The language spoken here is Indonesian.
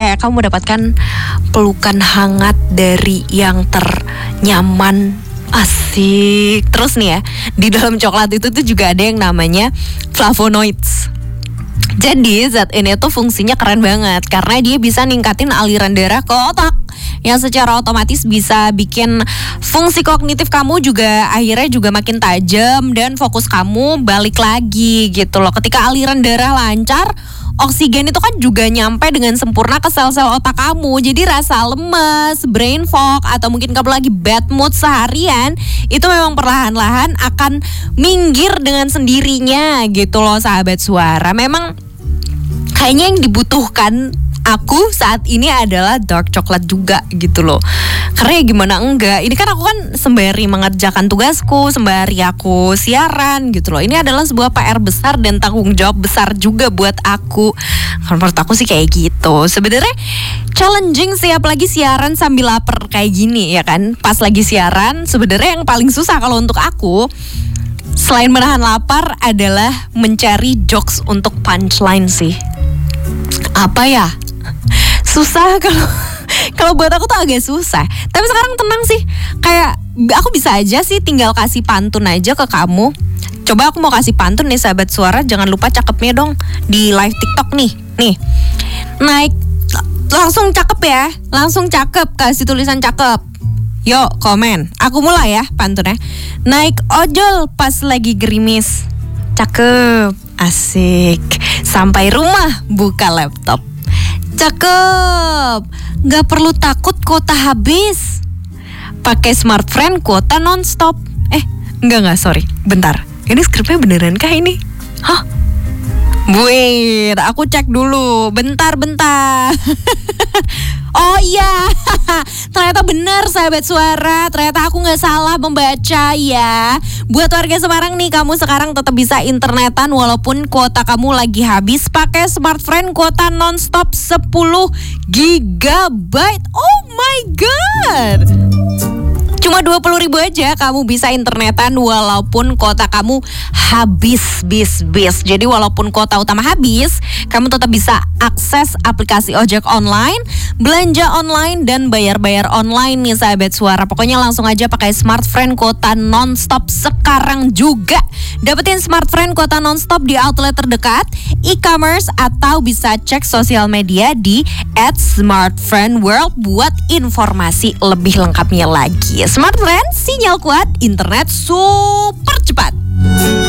kayak kamu mendapatkan pelukan hangat dari yang ternyaman. Asik. Terus nih ya, di dalam coklat itu tuh juga ada yang namanya flavonoids. Jadi zat ini tuh fungsinya keren banget karena dia bisa ningkatin aliran darah ke otak, yang secara otomatis bisa bikin fungsi kognitif kamu juga akhirnya juga makin tajam dan fokus kamu balik lagi gitu loh. Ketika aliran darah lancar, oksigen itu kan juga nyampe dengan sempurna ke sel-sel otak kamu. Jadi rasa lemes, brain fog, atau mungkin kamu lagi bad mood seharian, itu memang perlahan-lahan akan minggir dengan sendirinya gitu loh sahabat suara. Memang kayaknya yang dibutuhkan aku saat ini adalah dark chocolate juga gitu loh. Karena ya gimana enggak, ini kan aku kan sembari mengerjakan tugasku, sembari aku siaran gitu loh. Ini adalah sebuah PR besar dan tanggung jawab besar juga buat aku. Karena menurut aku sih kayak gitu. Sebenarnya challenging sih, apalagi siaran sambil lapar kayak gini ya kan. Pas lagi siaran sebenarnya yang paling susah kalau untuk aku, selain menahan lapar, adalah mencari jokes untuk punchline sih. Apa ya? Susah kalau buat aku tuh agak susah. Tapi sekarang tenang sih. Kayak aku bisa aja sih tinggal kasih pantun aja ke kamu. Coba aku mau kasih pantun nih sahabat suara, jangan lupa cakepnya dong di live TikTok nih. Nih. Naik langsung cakep ya. Langsung cakep, kasih tulisan cakep. Yuk komen. Aku mulai ya pantunnya. Naik ojol pas lagi gerimis. Cakep. Asik. Sampai rumah buka laptop. Cakep. Gak perlu takut kuota habis. Pakai smartfriend kuota nonstop. Enggak, sorry. Bentar. Ini skripnya beneran kah ini? Hah? Wait, aku cek dulu. Bentar. Oh iya, ternyata benar sahabat suara. Ternyata aku gak salah membaca ya. Buat warga Semarang nih, kamu sekarang tetap bisa internetan walaupun kuota kamu lagi habis. Pakai smartfriend kuota nonstop 10 GB. Oh my god, cuma 20.000 aja kamu bisa internetan walaupun kuota kamu habis. Jadi walaupun kuota utama habis, kamu tetap bisa akses aplikasi ojek online, belanja online, dan bayar-bayar online nih sahabat suara. Pokoknya langsung aja pakai smartfriend kuota nonstop sekarang juga. Dapetin smartfriend kuota nonstop di outlet terdekat, e-commerce, atau bisa cek sosial media di @smartfriendworld buat informasi lebih lengkapnya lagi. Smartfriend, sinyal kuat, internet super cepat.